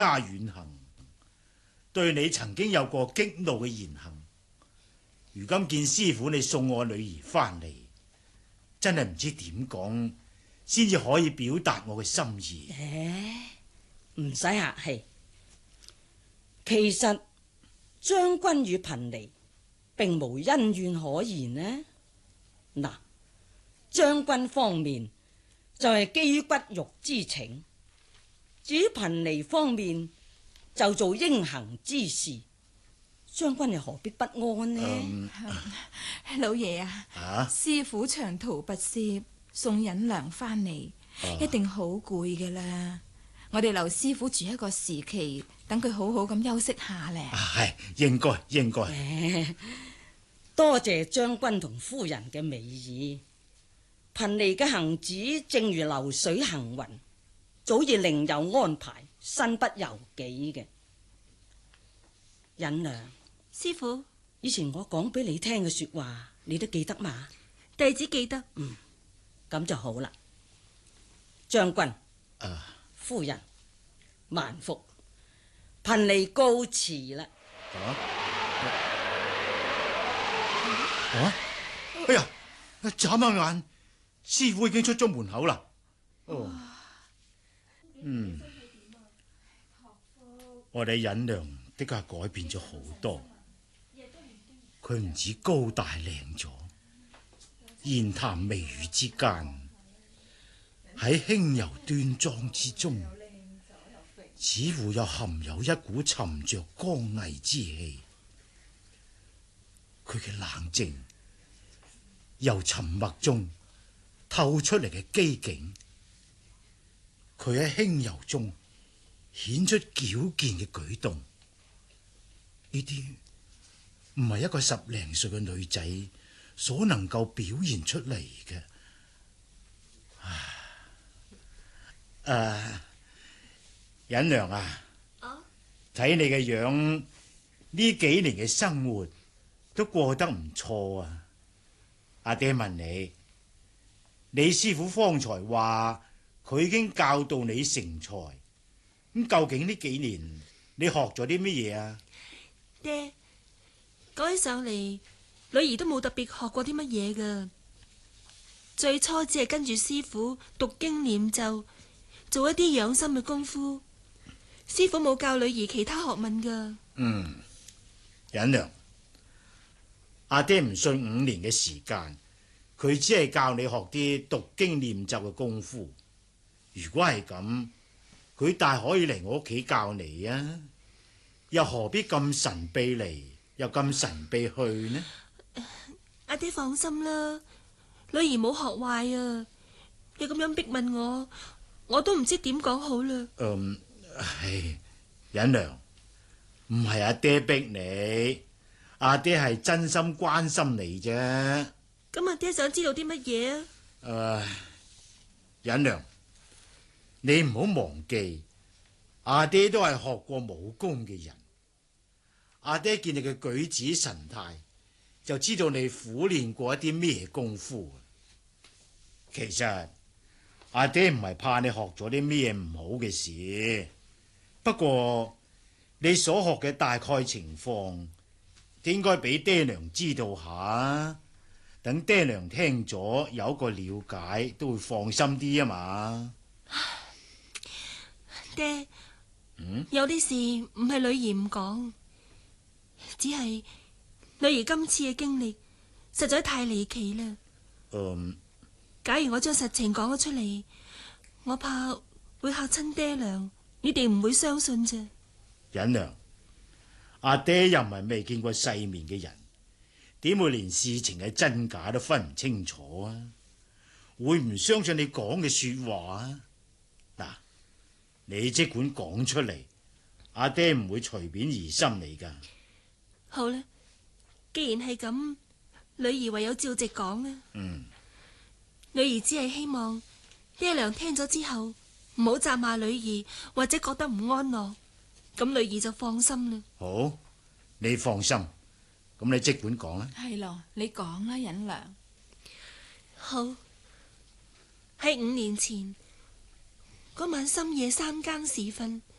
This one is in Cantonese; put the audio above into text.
遠行，對你曾經有過激怒嘅言行，如今見師傅你送我女兒翻嚟，真係唔知點講先至可以表達我嘅心意。 唔使客氣，其實將軍與貧尼並無恩怨可言呢。嗱，將軍方面就係基於骨肉之情，至於貧尼方面就做應行之事，將軍又何必不安呢？ 老爺啊，師傅長途跋涉送忍良翻嚟，一定好攰噶啦。我哋留師傅住一個時期，等佢好好咁休息下咧。 係應該。 多謝將軍同夫人嘅美意。貧尼嘅行止正如流水行雲，早已另有安排，身不由己嘅。忍良， 師傅， 以前我講俾你聽嘅說話，你都記得嘛？ 弟子記得。 咁就好啦。將軍，夫人，萬福，貧尼告辭啦。 哎呀，眨下眼，師傅已經出咗門口啦。我哋忍良的確係改變咗好多，佢唔止高大靚咗，言談微語之間，喺輕柔端莊之中，似乎又含有一股沉着剛毅之氣。佢嘅冷靜，由沉默中透出嚟嘅機警，佢喺輕柔中顯出矯健嘅舉動，呢啲唔係一個10零歲嘅女仔所能夠表現出嚟嘅。忍良啊，睇你嘅樣，呢幾年嘅生活都過得唔錯啊！阿爹問你，你師傅方才話佢已經教導你成才，咁究竟呢幾年你學咗啲乜嘢啊？ 爹，講起上嚟，女兒都冇特別學過啲乜嘢噶，最初只係跟住師傅讀經念咒，做一啲養心嘅功夫。師傅冇教女兒其他學問噶。 忍良，阿爹唔信5年嘅時間，佢只係教你學啲讀經念咒嘅功夫。如果係咁，佢大可以嚟我屋企教你啊，又何必咁神秘嚟，又咁神秘去呢？ 阿爹放心啦，女兒冇學壞啊。你咁樣逼問我都唔知點講好啦。 忍良，唔係阿爹逼你，阿爹係真心關心你啫。 咁阿爹想知道啲乜嘢啊？ 忍良，你唔好忘記，阿爹都係學過武功嘅人。阿爹見你嘅舉止神態，就知道你苦練過一啲咩功夫。其實阿爹唔係怕你學咗啲咩唔好嘅事，不過你所學嘅大概情況，應該俾爹娘知道下，等爹娘聽咗有一個了解，都會放心啲啊嘛。 爹，有啲事唔係女兒唔講，只係女兒今次嘅經歷實在太離奇啦。假如我將實情講咗出嚟，我怕會嚇親爹娘，你哋唔會相信啫。 忍良，阿爹又唔係未見過世面嘅人，點會連事情嘅真假都分唔清楚啊？會唔相信你講嘅說話啊？嗱，你即管講出嚟，阿爹唔會隨便疑心你噶。 好啦，既然係咁，女兒唯有照直講啦。女兒只係希望爹娘聽咗之後唔好責罵女兒，或者覺得唔安樂，咁女兒就放心啦。 好，你放心，咁你即管講啦。 係咯，你講啦，忍良。 好，喺5年前嗰晚深夜3更時分，